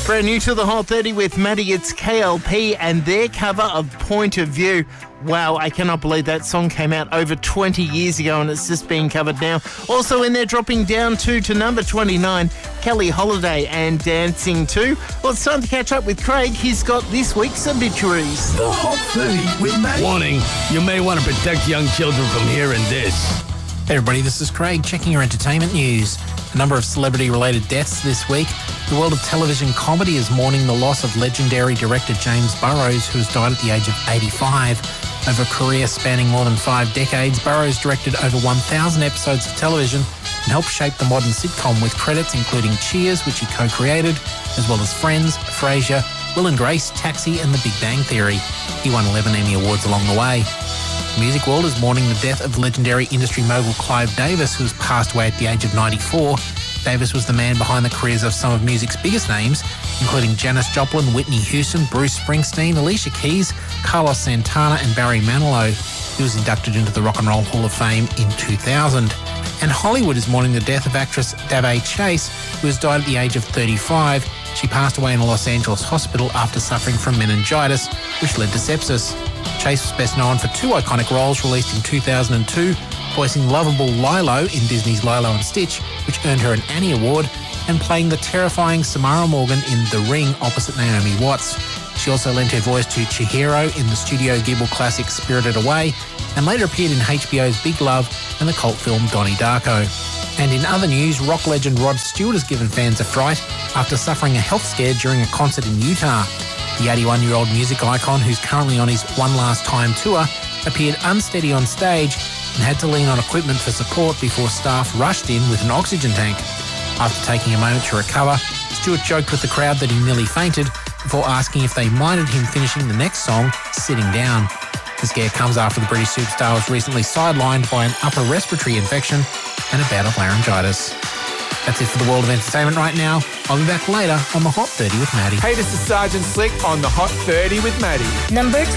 Brand new to the Hot 30 with Maddie, it's KLP and their cover of Point of View. Wow, I cannot believe that song came out over 20 years ago and it's just being covered now. Also in there, dropping down to number 29, Kelly Holiday and Dancing 2. Well, it's time to catch up with Craig. He's got this week's obituaries. The Hot 30 with Maddie. Warning, you may want to protect young children from hearing this. Hey everybody, this is Craig checking your entertainment news. A number of celebrity-related deaths this week. The world of television comedy is mourning the loss of legendary director James Burrows, who has died at the age of 85. Over a career spanning more than 5 decades, Burrows directed over 1,000 episodes of television and helped shape the modern sitcom with credits including Cheers, which he co-created, as well as Friends, Frasier, Will and Grace, Taxi and The Big Bang Theory. He won 11 Emmy Awards along the way. The music world is mourning the death of legendary industry mogul Clive Davis, who has passed away at the age of 94. Davis was the man behind the careers of some of music's biggest names, including Janis Joplin, Whitney Houston, Bruce Springsteen, Alicia Keys, Carlos Santana and Barry Manilow. He was inducted into the Rock and Roll Hall of Fame in 2000. And Hollywood is mourning the death of actress Davy Chase, who has died at the age of 35. She passed away in a Los Angeles hospital after suffering from meningitis, which led to sepsis. Chase was best known for 2 iconic roles released in 2002, voicing lovable Lilo in Disney's Lilo and Stitch, which earned her an Annie Award, and playing the terrifying Samara Morgan in The Ring opposite Naomi Watts. She also lent her voice to Chihiro in the Studio Ghibli classic Spirited Away, and later appeared in HBO's Big Love and the cult film Donnie Darko. And in other news, rock legend Rod Stewart has given fans a fright after suffering a health scare during a concert in Utah. The 81-year-old music icon, who's currently on his One Last Time tour, appeared unsteady on stage and had to lean on equipment for support before staff rushed in with an oxygen tank. After taking a moment to recover, Stewart joked with the crowd that he nearly fainted before asking if they minded him finishing the next song sitting down. The scare comes after the British superstar was recently sidelined by an upper respiratory infection and a bout of laryngitis. That's it for the world of entertainment right now. I'll be back later on the Hot 30 with Maddie. Hey, this is Sergeant Slick on the Hot 30 with Maddie. Number